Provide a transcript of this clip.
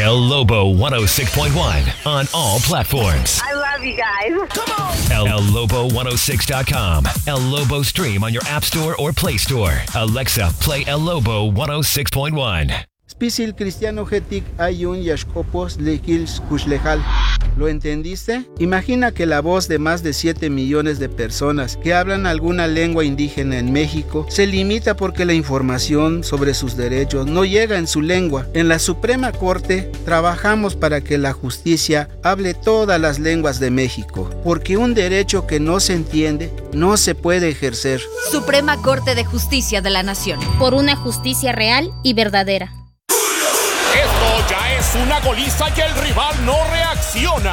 El Lobo 106.1 on all platforms. I love you guys. Come on. El Lobo 106.com. El Lobo stream on your app store or Play Store. Alexa, play El Lobo 106.1. Spisil cristiano hetik ayun yashkopos lekils kushlejal. ¿Lo entendiste? Imagina que la voz de más de 7 millones de personas que hablan alguna lengua indígena en México se limita porque la información sobre sus derechos no llega en su lengua. En la Suprema Corte trabajamos para que la justicia hable todas las lenguas de México, porque un derecho que no se entiende no se puede ejercer. Suprema Corte de Justicia de la Nación. Por una justicia real y verdadera. Esto ya es una goliza y el rival no reacciona.